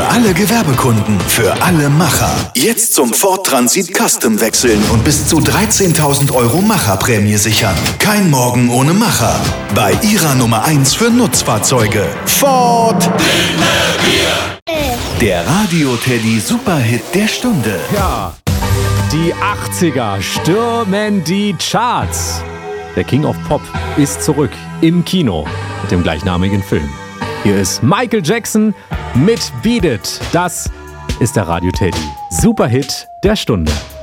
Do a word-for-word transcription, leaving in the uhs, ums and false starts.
alle Gewerbekunden, für alle Macher. Jetzt zum Ford Transit Custom wechseln und bis zu dreizehntausend Euro Macherprämie sichern. Kein Morgen ohne Macher. Bei Ihrer Nummer eins für Nutzfahrzeuge. Ford. Der Radio-Teddy Superhit der Stunde. Ja, die achtziger stürmen die Charts. Der King of Pop ist zurück im Kino mit dem gleichnamigen Film. Hier ist Michael Jackson mit Beat It. Das ist der Radio-Teddy Superhit der Stunde.